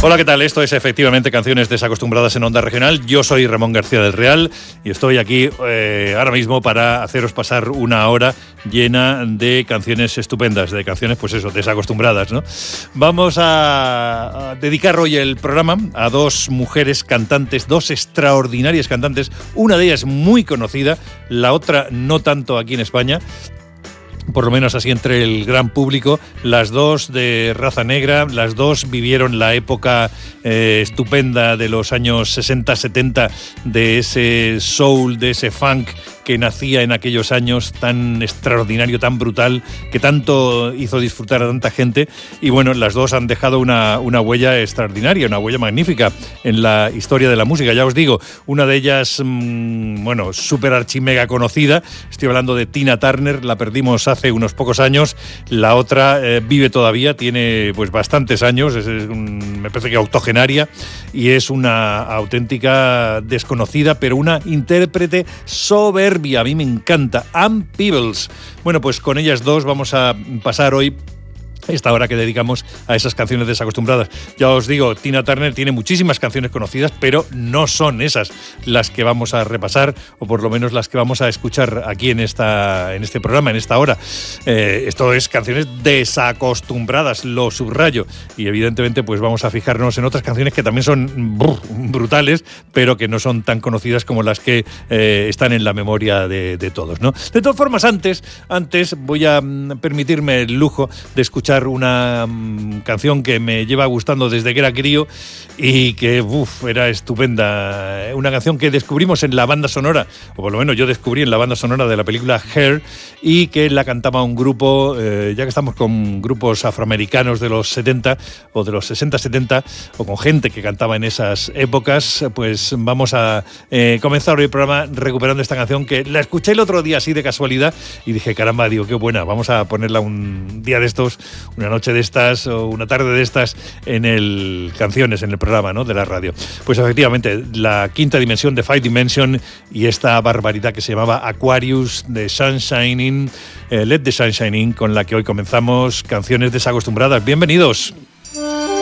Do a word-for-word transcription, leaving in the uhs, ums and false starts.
Hola, ¿qué tal? Esto es efectivamente Canciones Desacostumbradas en Onda Regional. Yo soy Ramón García del Real y estoy aquí eh, ahora mismo para haceros pasar una hora llena de canciones estupendas, de canciones, pues eso, desacostumbradas, ¿no? Vamos a, a dedicar hoy el programa a dos mujeres cantantes, dos extraordinarias cantantes, una de ellas muy conocida, la otra no tanto aquí en España, por lo menos así entre el gran público, las dos de raza negra, las dos vivieron la época eh, estupenda de los años sesenta setenta, de ese soul, de ese funk que nacía en aquellos años, tan extraordinario, tan brutal, que tanto hizo disfrutar a tanta gente. Y bueno, las dos han dejado una, una huella extraordinaria, una huella magnífica en la historia de la música. Ya os digo, una de ellas, mmm, bueno, súper archimega conocida, estoy hablando de Tina Turner, la perdimos hace unos pocos años. La otra eh, vive todavía, tiene pues bastantes años, es, es un, me parece que octogenaria, y es una auténtica desconocida, pero una intérprete soberbia. A mí me encanta, Ann Peebles. Bueno, pues con ellas dos vamos a pasar hoy esta hora que dedicamos a esas canciones desacostumbradas. Ya os digo, Tina Turner tiene muchísimas canciones conocidas, pero no son esas las que vamos a repasar, o por lo menos las que vamos a escuchar aquí en esta en este programa, en esta hora. Eh, esto es canciones desacostumbradas, lo subrayo, y evidentemente pues vamos a fijarnos en otras canciones que también son brr, brutales, pero que no son tan conocidas como las que eh, están en la memoria de, de todos, ¿no? De todas formas, antes, antes voy a mm, permitirme el lujo de escuchar una um, canción que me lleva gustando desde que era crío y que uf, era estupenda. Una canción que descubrimos en la banda sonora, o por lo menos yo descubrí en la banda sonora de la película Hair, y que la cantaba un grupo, eh, ya que estamos con grupos afroamericanos de los setenta o de los sesenta setenta, o con gente que cantaba en esas épocas, pues vamos a eh, comenzar hoy el programa recuperando esta canción que la escuché el otro día así de casualidad y dije, caramba, digo, qué buena, vamos a ponerla un día de estos, una noche de estas o una tarde de estas en el Canciones, en el programa, ¿no?, de la radio. Pues efectivamente, la quinta dimensión de Five Dimension y esta barbaridad que se llamaba Aquarius de Sunshining, eh, Let the Sunshine In, con la que hoy comenzamos Canciones Desacostumbradas. Bienvenidos.